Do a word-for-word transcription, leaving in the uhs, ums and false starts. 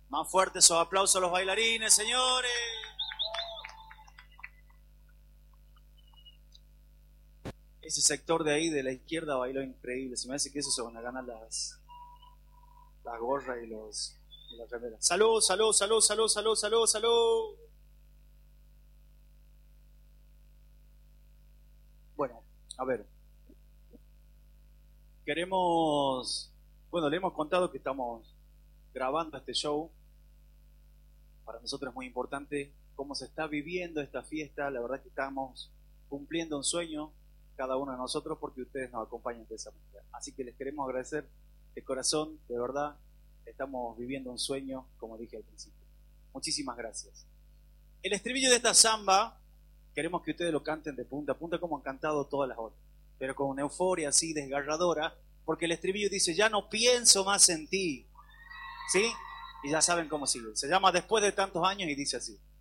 Más fuertes esos aplausos a los bailarines, señores. Ese sector de ahí, de la izquierda, bailó increíble. Se me hace que esos se van a ganar las, las gorras y, los, y las remeras. Salud, salud, salud, salud, salud, salud, salud. Bueno, a ver. Queremos... Bueno, le hemos contado que estamos grabando este show. Para nosotros es muy importante cómo se está viviendo esta fiesta. La verdad que estamos cumpliendo un sueño cada uno de nosotros porque ustedes nos acompañan de esa manera. Así que les queremos agradecer de corazón, de verdad, estamos viviendo un sueño, como dije al principio. Muchísimas gracias. El estribillo de esta samba, queremos que ustedes lo canten de punta a punta como han cantado todas las otras, pero con una euforia así desgarradora, porque el estribillo dice, ya no pienso más en ti, ¿sí? Y ya saben cómo sigue. Se llama Después de tantos años y dice así.